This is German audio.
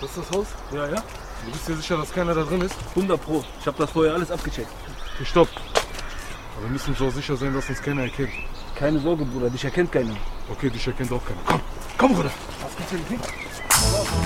Das ist das Haus? Ja, ja. Du bist dir sicher, dass keiner da drin ist? 100 Pro. Ich habe das vorher alles abgecheckt. Okay, stopp. Aber wir müssen uns auch sicher sein, dass uns keiner erkennt. Keine Sorge, Bruder. Dich erkennt keiner. Okay, dich erkennt auch keiner. Komm, komm, Bruder. Was gibt's denn?